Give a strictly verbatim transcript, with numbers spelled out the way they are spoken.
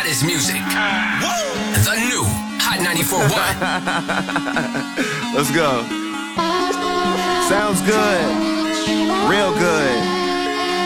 hottest music. The new Hot ninety-four point one. Let's go. Sounds good.